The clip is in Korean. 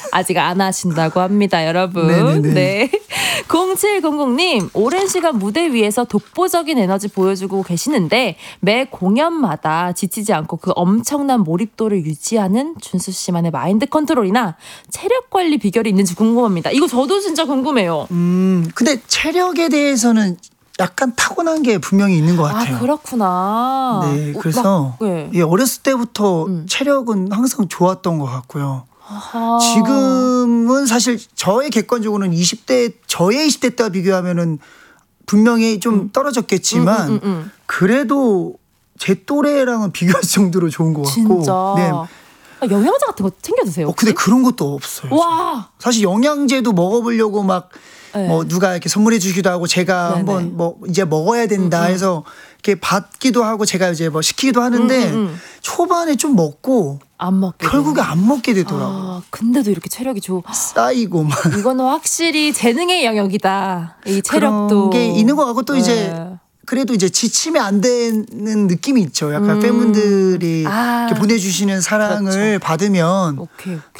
아직 안 하신다고 합니다, 여러분. 네네네. 네. 0700님, 오랜 시간 무대 위에서 독보적인 에너지 보여주고 계시는데 매 공연마다 지치지 않고 그 엄청난 몰입도를 유지하는 준수 씨만의 마인드 컨트롤이나 체력 관리 비결이 있는지 궁금합니다. 이거 저도 진짜 궁금해요. 근데 체력에 대해서는 약간 타고난 게 분명히 있는 것 같아요. 아, 그렇구나. 네, 그래서 네. 예, 어렸을 때부터 체력은 항상 좋았던 것 같고요. 아하. 지금은 사실 저의 객관적으로는 저의 20대 때와 비교하면은 분명히 좀 떨어졌겠지만 그래도 제 또래랑은 비교할 정도로 좋은 것 같고. 진짜. 네. 영양제 같은 거 챙겨 드세요? 근데 그런 것도 없어요. 와. 사실 영양제도 먹어보려고 막 네. 뭐 누가 이렇게 선물해 주기도 하고 제가 네네. 한번 뭐 이제 먹어야 된다 해서 이렇게 받기도 하고 제가 이제 뭐 시키기도 하는데 초반에 좀 먹고 안 먹게 결국에 안 먹게 되더라고요. 아, 근데도 이렇게 체력이 쌓이고 막 이거는 확실히 재능의 영역이다. 이 그런 체력도 게 있는 것 같고 또 네. 이제 그래도 이제 지치면 안 되는 느낌이 있죠. 약간 팬분들이 아. 이렇게 보내주시는 사랑을 그렇죠. 받으면 오케이.